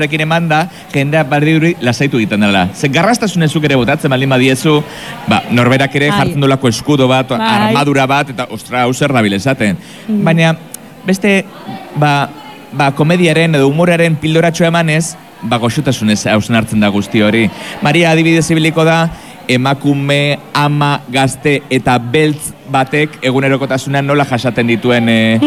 Ekin eman da, jendea barri lasaitu egiten dela. Garrastasunezuk ere botatzen baldin badiezu, norberak ere jartzen dolako eskudo bat, armadura bat, eta ostra, hau zer dabil esaten. Baina, beste, komediaren edo humorearen pildoratxo emanez, goxotasunez hausen hartzen da guzti hori. Maria adibidez ibiliko da, emakume, ama, gazte eta beltz batek egunerokotasunean nola jasaten dituen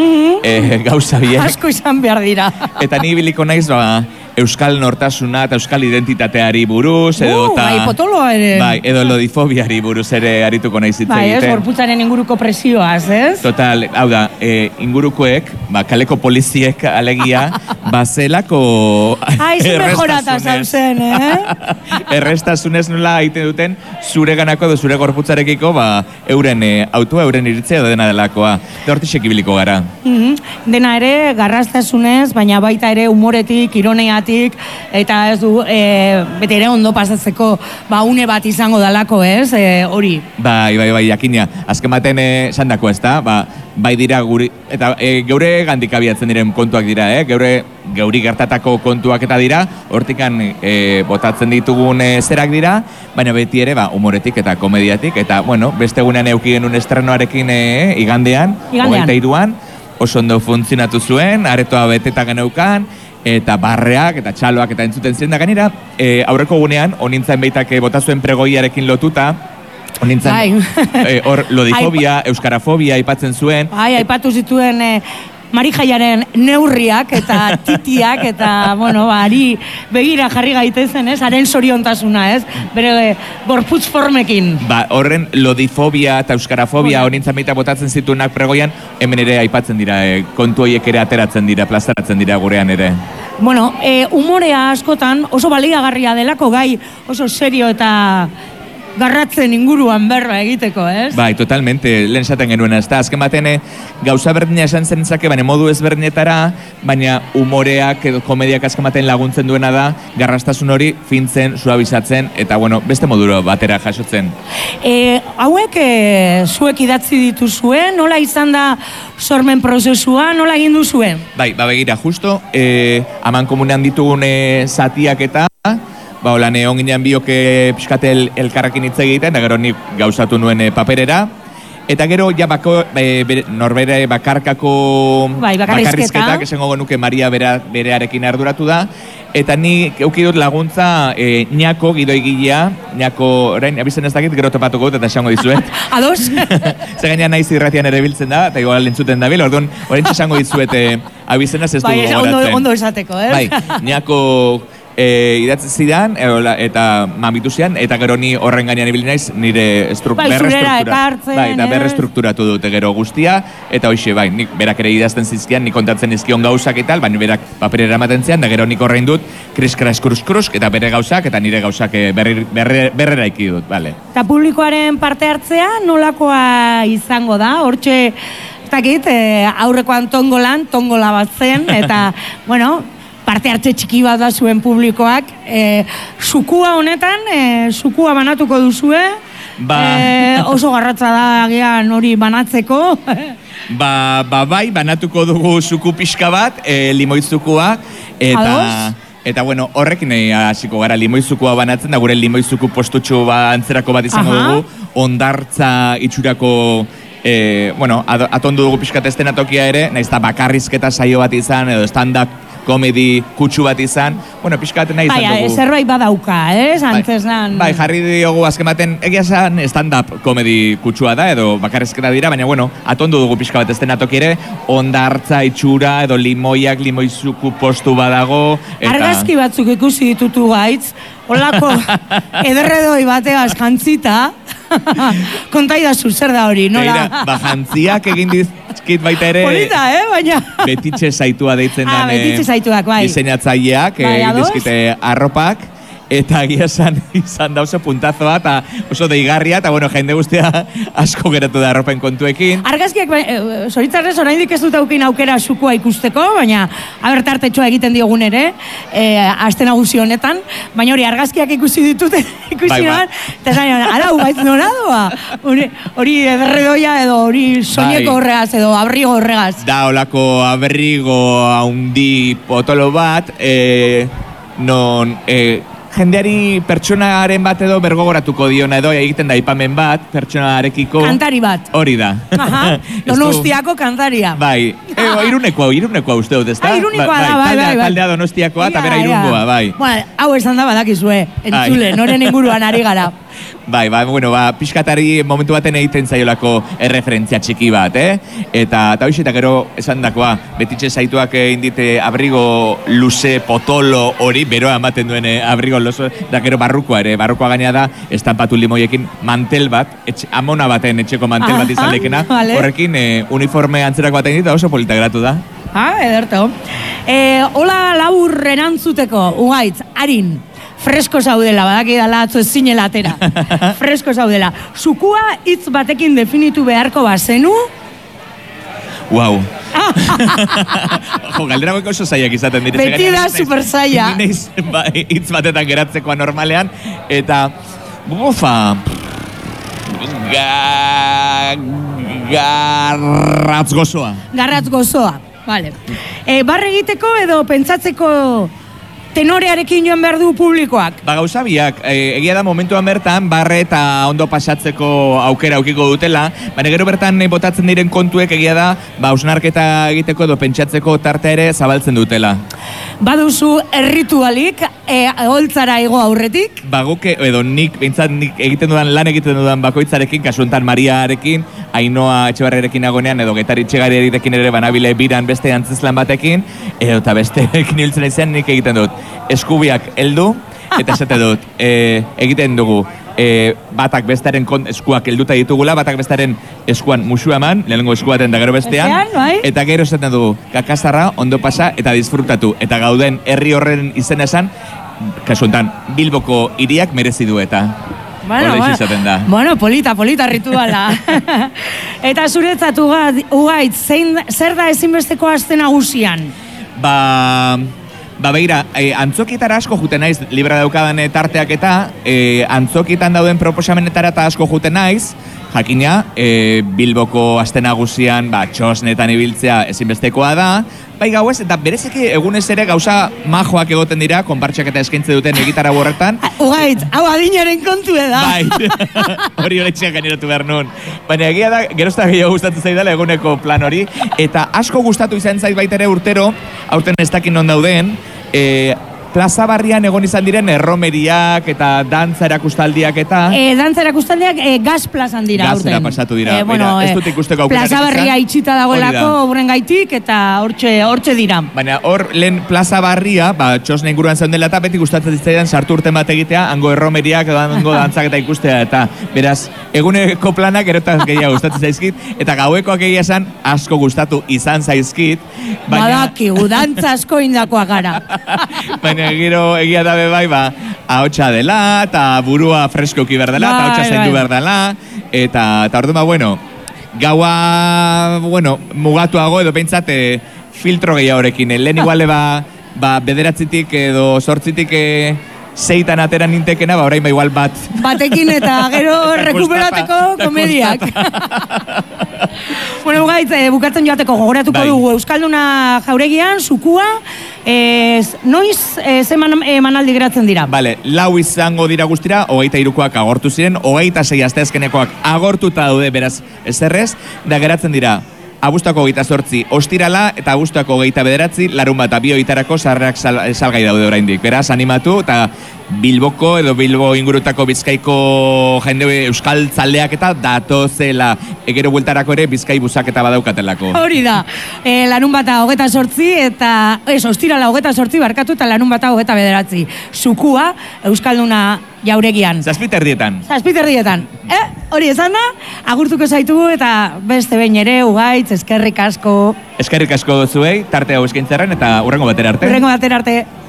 gauza biek. Asko izan behar dira. Eta ni ibiliko naiz, euskal nortasuna eta euskal identitateari buruz, edo potoloa ere. Edo lodifobiari buruz ere arituko naiz hitz egiten. Gorputzaren inguruko presioaz, ez? Total, hau da, ingurukoek, kaleko poliziek alegia, zelako zu mejorata zauzen, errestasunez nola egiten duten, zure ganako edo zure gorputzarekiko, euren autua, euren iritzea edo dena delakoa. Da hortixek ibiliko gara. Dena ere, garrastasunez, baina baita ere humoretik, ironeatik, eta ez du, bete ere ondo pasatzeko, une bat izango dalako, ez, hori. Bai, jakina. Azken baten, sandako ez da, bai dira guri, eta geure gandik abiatzen diren kontuak dira, geuri gertatako kontuak eta dira, hortikan botatzen ditugun zerak dira, baina beti ere, humoretik eta komediatik, eta, beste egunean euki genuen estrenoarekin igandean, 23an, oso ondo funtzionatu zuen, aretoa beteta geneukan, eta barreak, eta txaloak, eta entzuten ziren da gainera, aurreko gunean, onintzen beitak bota zuen pregoiarekin lotuta, onintzen, hor lodifobia, euskarafobia aipatzen zuen. Aipatu zituen Marijaiaren neurriak eta titiak, eta, ari begira jarri gaitezen, ez? Haren zoriontasuna, ez? Bere gorputz formekin. Horren lodifobia eta euskarafobia onintzen beita botatzen zituenak pregoian, hemen ere aipatzen dira, kontu horiek ere ateratzen dira, plazaratzen dira gurean ere. Humorea askotan oso baliagarria delako gai oso serio eta garratzen inguruan berba egiteko, ez? Totalmente, lehen esaten genuen ez da. Azken baten, gauza berdina esan zen zake, baina modu ezberdinetara, baina humoreak edo komediak azken baten laguntzen duena da, garrastasun hori fintzen, suabizatzen, eta beste moduro batera jasotzen. Hauek zuek idatzi dituzue, nola izan da sormen prozesua, nola egin duzue? Begira, justo, aman komunean ditugun zatiak eta, holan egon ginean biok pixkatel elkarrakin hitz egiten, da gero nik gauzatu nuen paperera. Eta gero, norbere bakarkako bakarrizketak, esango genuke Maria berearekin arduratu da. Eta ni eukidut laguntza Ñako, gidoigilea, Ñako, orain, abizen ez dakit, gero topatuko dut eta esango dizuet. Ados? Ze gainean naiz irratian ere biltzen da, eta igual entzuten dabil, orduan, orain esango dizuet abizenaz ez dugu goratzen. Ondo esateko, ez? Ñako idatzi zidan, eta mamitu zidan, eta gero ni horren gainean ibili naiz, nire berrestrukturatu dute gero guztia, eta hoxe, nik berak ere idazten zizkian, nik kontatzen izkion gauzak eta, baina berak paperera ematen zian, da gero nik horrein dut, kriskras krusk, eta bere gauzak, eta nire gauzak berrera iki dut, bale. Eta publikoaren parte hartzea nolakoa izango da, hortxe, aurrekoan tongola bat zen, eta, parte hartze txiki bat da zuen publikoak. Sukua honetan, sukua banatuko duzue, oso garratza da agian hori banatzeko. Banatuko dugu suku pixka bat, limoizukua, eta horrekin hasiko gara limoizukua banatzen, da gure limoizuku postutxu antzerako bat izango dugu, ondartza itxurako, atondu dugu pixka testenatokia ere, nahiz da bakarrizketa saio bat izan, edo stand-up komedi kutsu bat izan, pixkat nahi izan dugu. Zerbait badauka, antzesnan. Jarri diogu azken baten, egia esan stand-up komedi kutsua da, edo bakarrizketa dira, baina, atondu dugu pixka bat estenatoki ere, ondartza itxura, edo limoizuku postu badago. Argazki batzuk ikusi ditutu gaitz, holako ederredoi bateaz jantzita, kontaidazu, zer da hori, nola? Jantziak egin dizkit baita ere... Polita, baina... Betitxe zaitua deitzen den... Betitxe zaituak, bai. Diseinatzaileak, egin dizkite arropak, eta egia izan da oso puntazoa, eta oso deigarria, eta jende guztia asko geratu da arropen kontuekin. Argazkiak, zoritzarrez, oraindik ez dut aukin aukera sukua ikusteko, baina abertartetxoa egiten diogun ere, aste nagusi honetan, baina hori argazkiak ikusi ditut, eta zain, arau, baiz nora doa? Hori ederredoia edo hori soineko horregaz edo abrigo horregaz. Da, holako abrigo haundi potolo bat, non jendeari pertsonaren bat edo bergogoratuko diona edo egiten da aipamen bat pertsonarekiko. Kantari bat. Hori da. Aha, Donostiako kantaria. Bai, irunekoa uste dut, ezta? Irunekoa da, bai. Taldea Donostiakoa, eta bera irungoa, bai. Bueno, hau esan da badakizue, entzule, noren inguruan ari gara. Bai, pixkatari momentu baten egiten zaiolako erreferentzia txiki bat, Eta hoxe, eta gero esan dakoa, betitxe zaituak indite abrigo luze potolo hori, beroa ematen duen abrigo luze, da gero barrukoa ere, barrukoa gainea da, estampatu limoiekin mantel bat, amona baten etxeko mantel bat izan lekena, horrekin uniforme antzerako baten dita oso polita geratu da. Ederto. Hola labur erantzuteko, Ugaitz, Arin. Fresko zaudela, badakidala atzo ez zinela atera. Fresko zaudela. Zukua hitz batekin definitu beharko bazenu? Wow. Galdera goiko oso zaiak izaten dire. Beti da super zaila. Neiz hitz batetan geratzekoa normalean. Eta, garratz gozoa. Garratz gozoa, vale. Barre egiteko edo pentsatzeko tenorearekin joan behar du publikoak? Gauza biak, egia da momentuan bertan, barre eta ondo pasatzeko aukera aukiko dutela, baina gero bertan botatzen diren kontuek egia da, hausnarketa egiteko edo pentsatzeko tartea ere zabaltzen dutela. Baduzu erritualik, holtzara ego aurretik? Bagoke, edo nik egiten dudan bakoitzarekin, kasuntan Mariarekin, Ainoa Etxebarriarekin agonean, edo Getari Txegariarekin ere banabile biran beste antzeslan batekin, eta besteekin hiltzen izan nik egiten dut. Eskubiak heldu, eta esate dut, egiten dugu, batak bestaren eskuak helduta ditugula, batak bestaren eskuan musua eman, lehenengo eskuaten da gero bestean, eta gero esaten dugu, kakazarra, ondo pasa, eta disfrutatu, eta gauden herri horren izena esan, kasuntan, Bilboko hiriak merezi du eta. Bueno, polita rituala. Eta zuretzat Ugaitz, zer da ezinbesteko aste nagusian? Begira, antzokitara asko juten naiz, libra daukadan tarteak eta antzokietan dauden proposamenetara eta asko juten naiz, jakina, Bilboko aste nagusian, txosnetan ibiltzea ezinbestekoa da, bai gauez, eta bereziki egunez ere gauza majoak egoten dira, konpartxak eta eskaintze duten egitara borretan. Ugaitz, hau adinaren kontu da. Bai, hori horretxeak gaineratu behar nun. Baina egia da, gerozta gehiago gustatzen zaidala eguneko plan hori, eta asko gustatu izan zait baita ere urtero, aurten ez dakin non dauden, Plaza Barrian egon izan diren erromeriak eta dantza erakustaldiak eta... Dantza erakustaldiak Gaz plazan dira aurten. Gazera pasatu dira. Ez dut ikusteko aukerarik izan. Plaza Barria itxita dagoelako horren gaitik eta hortxe dira. Baina hor lehen Plaza Barria, txosne inguruan zeundela eta beti gustatzen zitzaidan sartu urte bat egitea, hango erromeriak, hango dantzak eta ikustea eta beraz, eguneko planak erotaz gehiago gustatzen zaizkit eta gauekoak egia esan asko gustatu izan zaizkit. Badakigu, dantza asko indakoa gara. Baina gero egia dabe bai, ahotsa dela, eta burua freskoki berdela, eta ahotsa zaindu berdela, eta orduan, gaua, mugatuago edo pentsat filtro gehiagorekin. Lehen iguale bederatzitik edo 8 zeitan ateran nintekena, orain igual bat. Batekin eta gero rekuperateko komediak. Ugaitz, bukatzen joateko gogoratuko dugu Euskalduna Jauregian, Zukua, noiz emanaldi geratzen dira? Bale, 4 izango dira guztira, 23koak agortu ziren, 26 asteazkenekoak agortuta daude beraz ezerrez, da geratzen dira abuztuako 28 ostirala eta abuztuako 29 larun bat abioitarako sarrerak salgai daude oraindik. Beraz, animatu eta Bilboko edo Bilbo ingurutako Bizkaiko jende euskal zaleak eta datozela egero bueltarako ere Bizkai busaketa badaukatelako. Hori da, larun bata 28 eta ostirala 28 barkatu eta larun bata 29. Zukua, Euskalduna Jauregian. 7:30. Hori esan da, agurtuko zaitugu eta beste behin ere, Ugaitz, eskerrik asko. Eskerrik asko zuei, tarte hau eskaintzarren eta hurrengo batera arte.